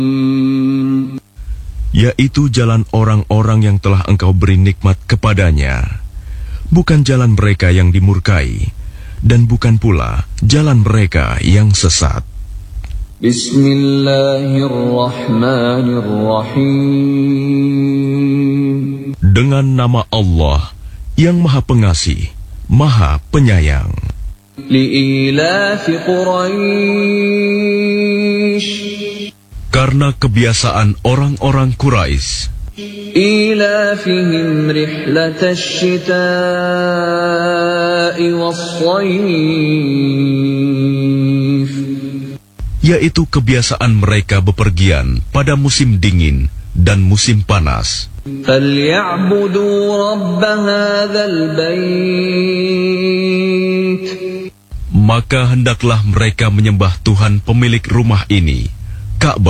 yaitu jalan orang-orang yang telah engkau beri nikmat kepadanya, bukan jalan mereka yang dimurkai, dan bukan pula jalan mereka yang sesat. Bismillahirrahmanirrahim. Dengan nama Allah yang Maha Pengasih, Maha Penyayang. Li'ilafi Quraisy, karena kebiasaan orang-orang Quraisy, ilafihim rihlatash shita'i was-shayf, yaitu kebiasaan mereka bepergian pada musim dingin dan musim panas. falya'budu rabb hadzal bait, maka hendaklah mereka menyembah Tuhan pemilik rumah ini, Ka'bah.